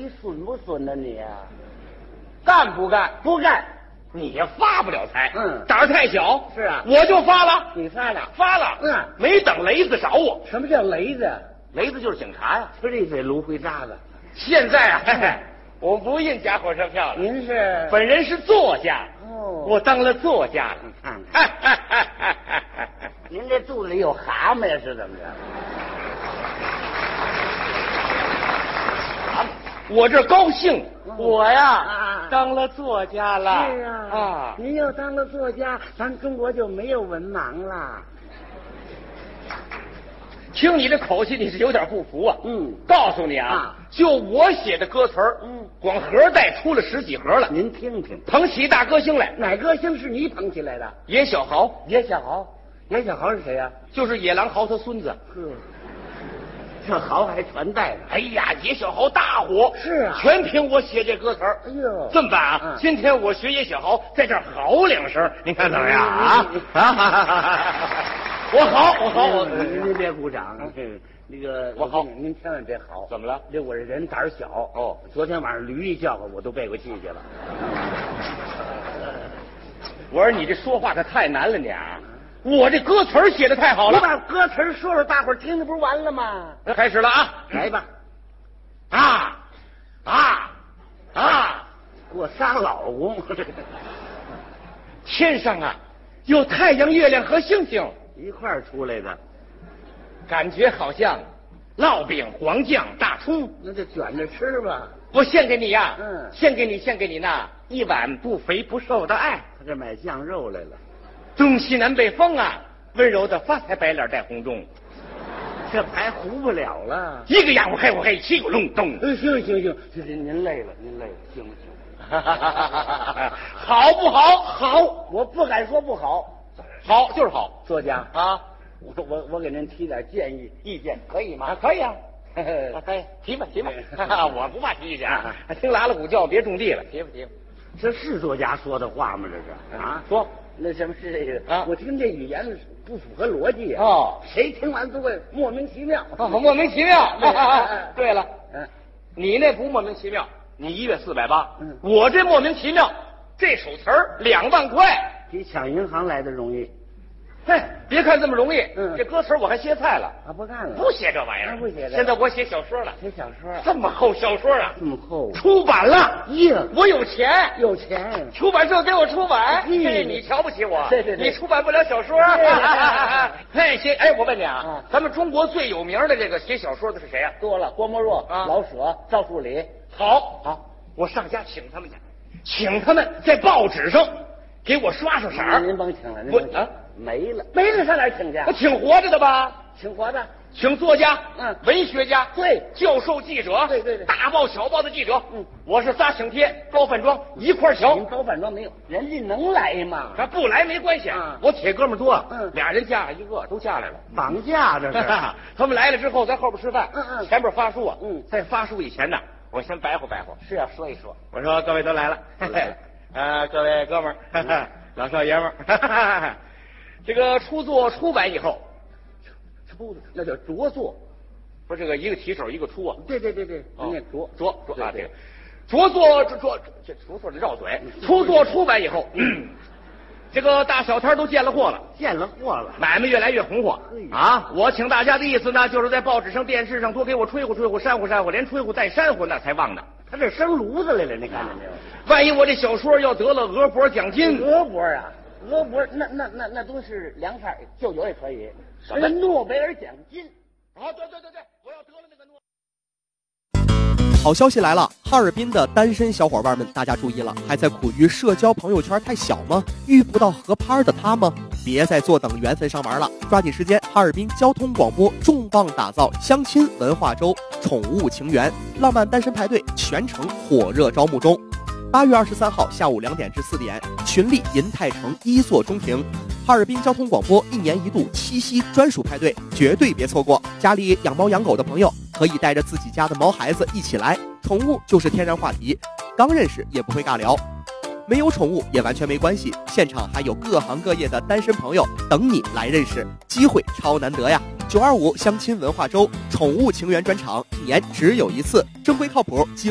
你损不损呢你啊？ 干不干？ 不干。 你也发不了财， 胆儿太小。 是啊， 我就发了。 你发了？ 发了。没等雷子找我。 什么叫雷子？ 雷子就是警察呀， 吃一嘴芦灰渣子。 现在啊，我不印假火车票了。 您是？ 本人是作家。 哦， 我当了作家了。 你看看，您这肚子里有蛤蟆呀？是怎么着？ 我这高兴，我呀当了作家了。 是啊，您要当了作家，咱中国就没有文盲了。 听你这口气，你是有点不服啊。告诉你啊，就我写的歌词儿，光盒带出了10几盒了。 您听听， 捧起大歌星来。 哪歌星是你捧起来的？ 野小豪。 野小豪，野小豪是谁呀？ 就是野狼豪他孙子。 这豪还传代呢。 哎呀，野小豪大火。 是啊， 全凭我写这歌词儿。 哎呦， 这么办啊？今天我学野小豪，在这儿嚎2声，您看怎么样啊？我好， 您别鼓掌。那个我好， 您千万别嚎。 怎么了？ 这我这人胆小。哦，昨天晚上驴一叫唤，我都背过气去了。 我说你这说话可太难了你啊！我这歌词写的太好了。 你把歌词说说，大伙儿听着不是完了吗？ 那开始了啊！ 来吧。我仨老公。 天上啊，有太阳、月亮和星星一块儿出来的， 感觉好像烙饼、黄酱、大葱。 那就卷着吃吧。 我献给你呀，献给你那一碗不肥不瘦的爱。 他这买酱肉来了。 东西南北风啊，温柔的发财白脸带红中， 这牌糊不了了。 一个呀我黑，七个隆咚。 行，您累了，行不行？ 好不好？ 好，我不敢说不好， 好就是好。 作家啊， 我给您提点建议意见，可以吗？ 可以啊。可以，提吧。我不怕提意见啊，听拉拉鼓叫别种地了，提吧。 这是作家说的话吗？这是啊， 说那什么是这个啊？我听这语言不符合逻辑啊！谁听完都会莫名其妙。 莫名其妙。对了，你那不莫名其妙，你1月480，我这莫名其妙，这手词儿2万块， 比抢银行来的容易。 嘿，别看这么容易，这歌词我还歇菜了啊！不干了， 不写这玩意儿， 不写这。 现在我写小说了， 写小说， 这么厚小说啊， 这么厚， 出版了呀！ 我有钱，出版社给我出版，你瞧不起我？ 对， 你出版不了小说。嘿，我问你啊，咱们中国最有名的这个写小说的是谁啊？ 多了，郭沫若、老舍、赵树理。 好，我上家请他们去，请他们在报纸上给我刷刷色儿。 您甭请了，没了，上哪儿请去？ 我请活着的吧？ 请活的， 请作家，文学家， 对， 教授、记者， 对， 大报小报的记者，我是仨请帖，高饭庄一块儿瞧。 您高饭庄没有，人家能来吗？ 他不来没关系，我铁哥们多，俩人嫁一个都嫁来了， 绑架这是。 他们来了之后，在后边吃饭，前边发书啊，在发书以前呢，我先白活。 是要说一说， 我说各位都来了，各位哥们儿，老少爷们儿。这个初作出版以后， 那叫着作， 不是这个一个提手一个出啊？ 对，念着啊，这个着作这出错的绕嘴。初作出版以后，这个大小摊都见了货了，买卖越来越红火啊！我请大家的意思呢，就是在报纸上、电视上多给我吹呼、煽呼，连吹呼带煽呼那才旺呢。 他这生炉子来了，你看见没有？ 万一我这小说要得了鹅脖奖金， 鹅脖啊！鹅脖那都是凉菜，就酒也可以。什么诺贝尔奖金？ 对，我要得了那个诺。 好消息来了，哈尔滨的单身小伙伴们，大家注意了，还在苦于社交朋友圈太小吗？遇不到合拍的他吗？别再坐等缘分上门了，抓紧时间！哈尔滨交通广播重磅打造相亲文化周宠物情缘浪漫单身派对，全程火热招募中。8月23号下午2点至4点，群力银泰城1座中庭，哈尔滨交通广播1年1度7夕专属派对，绝对别错过！家里养猫养狗的朋友可以带着自己家的毛孩子一起来，宠物就是天然话题，刚认识也不会尬聊，没有宠物也完全没关系，现场还有各行各业的单身朋友等你来认识，机会超难得呀！925相亲文化周宠物情缘专场，1年只有一次，正规靠谱。